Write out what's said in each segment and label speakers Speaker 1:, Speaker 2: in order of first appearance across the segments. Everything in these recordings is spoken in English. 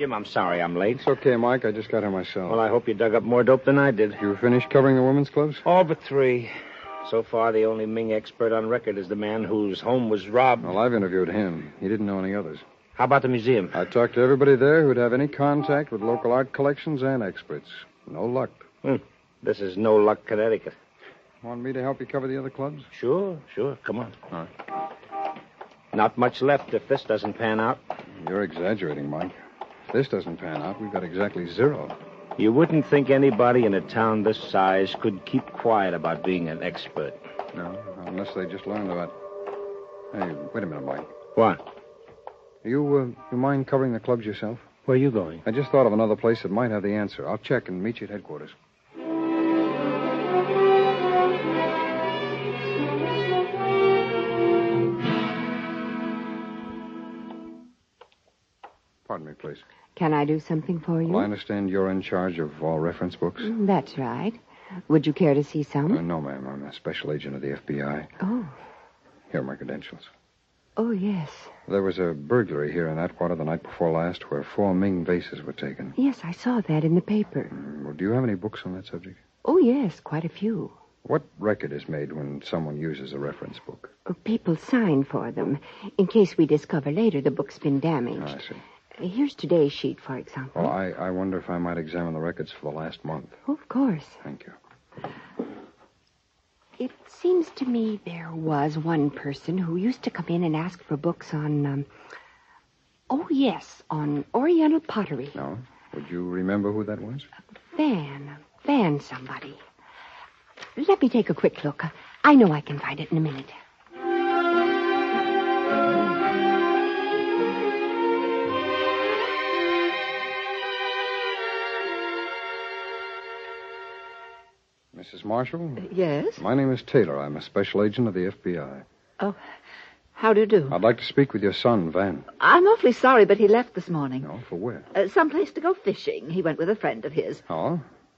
Speaker 1: Jim, I'm sorry I'm late.
Speaker 2: It's okay, Mike. I just got here myself.
Speaker 1: Well, I hope you dug up more dope than I did.
Speaker 2: You finished covering the women's clubs?
Speaker 1: All but 3. So far, the only Ming expert on record is the man whose home was robbed.
Speaker 2: Well, I've interviewed him. He didn't know any others.
Speaker 1: How about the museum?
Speaker 2: I talked to everybody there who'd have any contact with local art collections and experts. No luck.
Speaker 1: This is no luck, Connecticut.
Speaker 2: Want me to help you cover the other clubs?
Speaker 1: Sure. Come on.
Speaker 2: All right.
Speaker 1: Not much left if this doesn't pan out.
Speaker 2: You're exaggerating, Mike. If this doesn't pan out, we've got exactly 0.
Speaker 1: You wouldn't think anybody in a town this size could keep quiet about being an expert.
Speaker 2: No, unless they just learned about... Hey, wait a minute, Mike.
Speaker 1: What?
Speaker 2: You mind covering the clubs yourself?
Speaker 1: Where are you going?
Speaker 2: I just thought of another place that might have the answer. I'll check and meet you at headquarters. Pardon me, please.
Speaker 3: Can I do something for you?
Speaker 2: Well, I understand you're in charge of all reference books.
Speaker 3: That's right. Would you care to see some?
Speaker 2: No, ma'am. I'm a special agent of the FBI.
Speaker 3: Oh.
Speaker 2: Here are my credentials.
Speaker 3: Oh, yes.
Speaker 2: There was a burglary here in Atwater the night before last where 4 Ming vases were taken.
Speaker 3: Yes, I saw that in the paper.
Speaker 2: Well, do you have any books on that subject?
Speaker 3: Oh, yes, quite a few.
Speaker 2: What record is made when someone uses a reference book?
Speaker 3: People sign for them, in case we discover later the book's been damaged.
Speaker 2: I see.
Speaker 3: Here's today's sheet, for example.
Speaker 2: Well, I wonder if I might examine the records for the last month.
Speaker 3: Oh, of course.
Speaker 2: Thank you.
Speaker 3: It seems to me there was one person who used to come in and ask for books on, on Oriental pottery.
Speaker 2: No? Would you remember who that was?
Speaker 3: Van somebody. Let me take a quick look. I know I can find it in a minute.
Speaker 2: Mrs. Marshall?
Speaker 4: Yes?
Speaker 2: My name is Taylor. I'm a special agent of the FBI.
Speaker 4: Oh, how do you do?
Speaker 2: I'd like to speak with your son, Van.
Speaker 4: I'm awfully sorry, but he left this morning.
Speaker 2: No, for where?
Speaker 4: Someplace to go fishing. He went with a friend of his.
Speaker 2: Oh?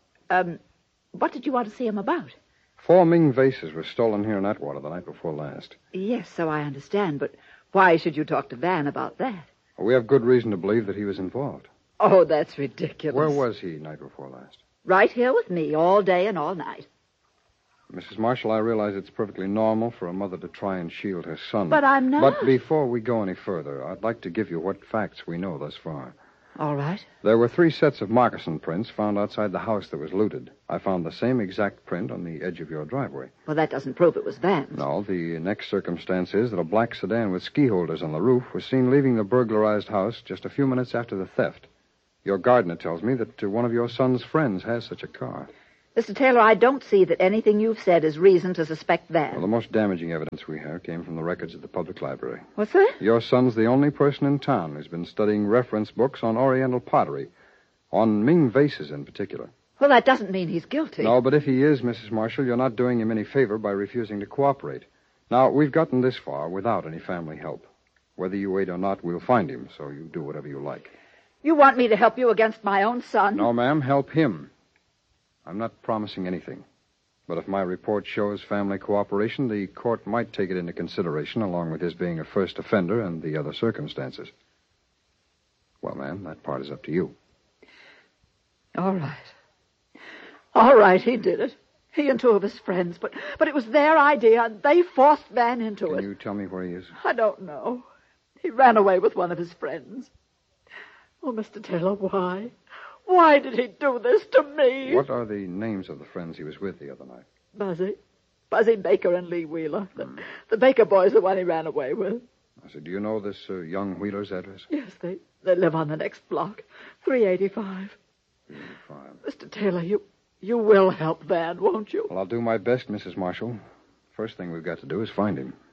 Speaker 4: What did you want to see him about?
Speaker 2: 4 Ming vases were stolen here in Atwater the night before last.
Speaker 4: Yes, so I understand, but why should you talk to Van about that?
Speaker 2: Well, we have good reason to believe that he was involved.
Speaker 4: Oh, that's ridiculous.
Speaker 2: Where was he night before last?
Speaker 4: Right here with me, all day and all night.
Speaker 2: Mrs. Marshall, I realize it's perfectly normal for a mother to try and shield her son.
Speaker 4: But I'm not.
Speaker 2: But before we go any further, I'd like to give you what facts we know thus far.
Speaker 4: All right.
Speaker 2: There were 3 sets of moccasin prints found outside the house that was looted. I found the same exact print on the edge of your driveway.
Speaker 4: Well, that doesn't prove it was Van's.
Speaker 2: No, the next circumstance is that a black sedan with ski holders on the roof was seen leaving the burglarized house just a few minutes after the theft. Your gardener tells me that one of your son's friends has such a car.
Speaker 4: Mr. Taylor, I don't see that anything you've said is reason to suspect Van.
Speaker 2: Well, the most damaging evidence we have came from the records at the public library.
Speaker 4: What's that?
Speaker 2: Your son's the only person in town who's been studying reference books on Oriental pottery, on Ming vases in particular.
Speaker 4: Well, that doesn't mean he's guilty.
Speaker 2: No, but if he is, Mrs. Marshall, you're not doing him any favor by refusing to cooperate. Now, we've gotten this far without any family help. Whether you wait or not, we'll find him, so you do whatever you like.
Speaker 4: You want me to help you against my own son?
Speaker 2: No, ma'am, help him. I'm not promising anything. But if my report shows family cooperation, the court might take it into consideration, along with his being a first offender and the other circumstances. Well, ma'am, that part is up to you.
Speaker 4: All right. All right, he did it. He and 2 of his friends. But it was their idea, and they forced Van into it.
Speaker 2: Can you tell me where he is?
Speaker 4: I don't know. He ran away with one of his friends. Oh, Mr. Taylor, why? Why did he do this to me?
Speaker 2: What are the names of the friends he was with the other night?
Speaker 4: Buzzy Baker and Lee Wheeler. The Baker boy's the one he ran away with.
Speaker 2: I said, do you know this young Wheeler's address?
Speaker 4: Yes, they live on the next block, 385.
Speaker 2: 385.
Speaker 4: Mr. Taylor, you will help Van, won't you?
Speaker 2: Well, I'll do my best, Mrs. Marshall. First thing we've got to do is find him.